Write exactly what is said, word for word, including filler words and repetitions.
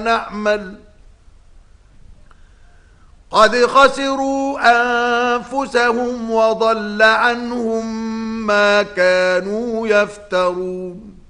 نعمل قد خسروا أنفسهم وضل عنهم ما كانوا يفترون.